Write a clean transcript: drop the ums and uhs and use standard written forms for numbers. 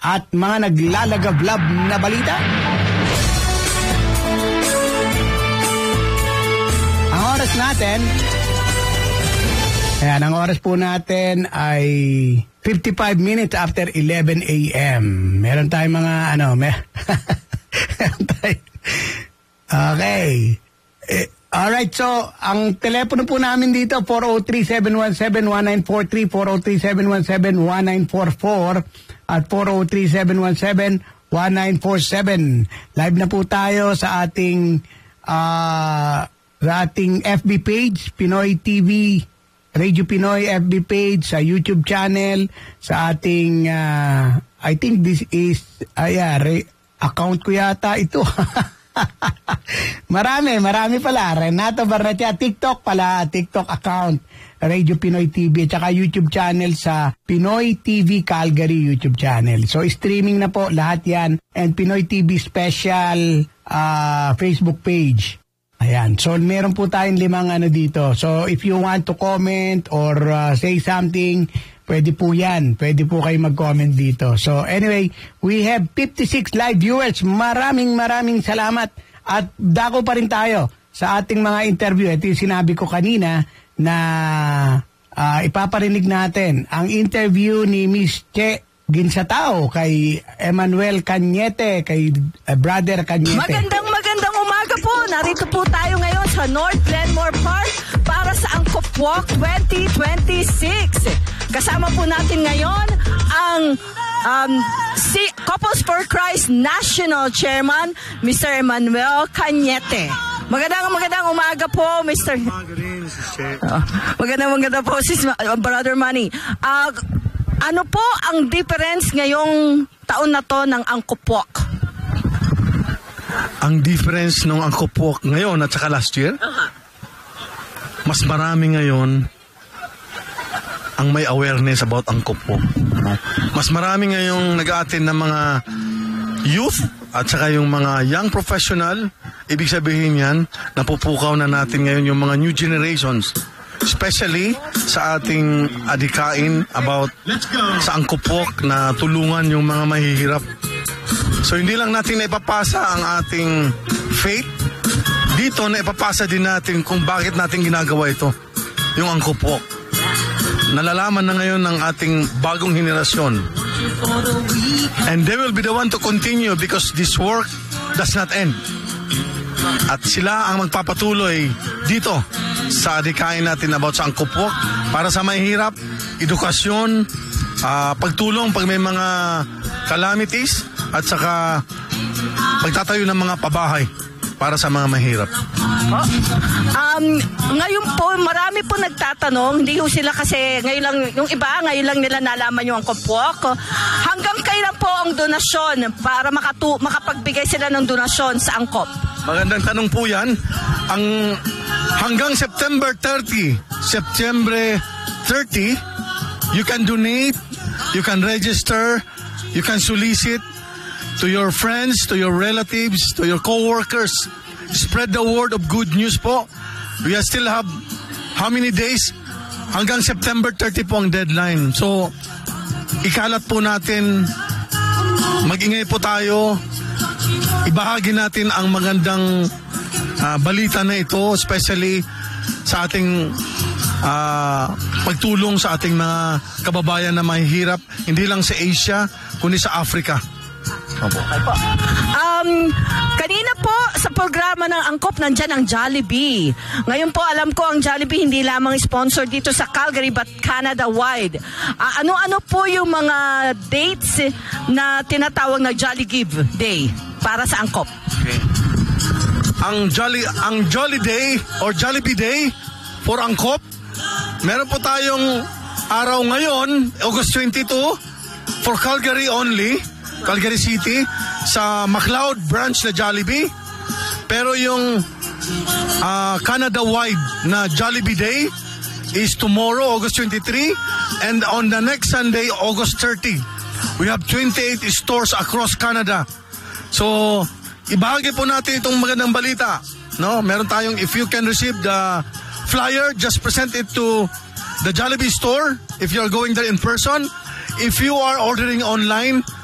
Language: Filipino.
at mga naglalagablab na balita. Ang oras natin, ang oras po natin ay 55 minutes after 11 a.m. Meron tayong mga okay. Alright, so ang telepono po namin dito 403-717-1943, 403-717-1944 at 403-717-1947. Live na po tayo sa ating FB page, Pinoy TV, Radio Pinoy FB page, sa YouTube channel, sa ating I think this is account ko yata ito. marami pala. Renato Barnatia, TikTok account, Radio Pinoy TV, at saka YouTube channel sa Pinoy TV Calgary YouTube channel. So streaming na po lahat yan, and Pinoy TV special Facebook page. Ayan, so meron po tayong 5 dito. So if you want to comment or say something, pwede po yan. Pwede po kayo mag-comment dito. So anyway, we have 56 live viewers. Maraming salamat. At dako pa rin tayo sa ating mga interview. Ito yung sinabi ko kanina na ipaparinig natin ang interview ni Miss Che Ginsatao kay Emmanuel Cañete, kay Brother Cañete. Magandang umaga po. Narito po tayo ngayon sa North Glenmore Park para sa Angkop Walk 2026. Kasama po natin ngayon ang si Couples for Christ National Chairman, Mr. Emmanuel Cañete. Magandang umaga po, Mr. Magandang po, Brother Manny. Ano po ang difference ngayong taon na to ng Angkop Walk? Ang difference ng Angkop Walk ngayon at saka last year? Mas marami ngayon ang may awareness about Angkop Walk. Mas marami ngayong nag-a-attend ng mga youth at saka yung mga young professional. Ibig sabihin yan, napupukaw na natin ngayon yung mga new generations. Especially sa ating adikain about sa Angkop Walk na tulungan yung mga mahihirap. So hindi lang natin naipapasa ang ating faith, dito naipapasa din natin kung bakit natin ginagawa ito, yung Angkop Walk. Nalalaman na ngayon ng ating bagong henerasyon. And they will be the one to continue because this work does not end. At sila ang magpapatuloy dito sa adikain natin about sa Angkop Walk para sa mahihirap, edukasyon, pagtulong pag may mga calamities, at saka pagtatayo ng mga pabahay para sa mga mahirap. Ngayon po, marami po nagtatanong, hindi ho sila kasi ngayon lang nila nalaman yung Angkop Walk. Hanggang kailan po ang donasyon para makapagbigay sila ng donasyon sa Angkop? Magandang tanong po yan. Hanggang September 30, you can donate, you can register, you can solicit to your friends, to your relatives, to your co-workers. Spread the word of good news po. We still have how many days? Hanggang September 30 po ang deadline. So, ikalat po natin, mag-ingay po tayo, ibahagi natin ang magandang balita na ito, especially sa ating pagtulong sa ating mga kababayan na mahihirap, hindi lang sa Asia, kundi sa Africa. Opo. Kanina po sa programa ng Angkop, nandyan ang Jollibee. Ngayon po alam ko ang Jollibee hindi lamang sponsor dito sa Calgary but Canada-wide. Ano-ano po yung mga dates na tinatawag na Jolly Give Day para sa Angkop? Okay. Ang Jolly Day or Jollibee Day for Angkop, meron po tayong araw ngayon, August 22, for Calgary only, Calgary City, sa McLeod branch na Jollibee. Pero yung Canada-wide na Jollibee Day is tomorrow, August 23, and on the next Sunday, August 30. We have 28 stores across Canada. So, ibahagi po natin itong magandang balita. No? Meron tayong, if you can receive the flyer, just present it to the Jollibee store if you're going there in person. If you are ordering online,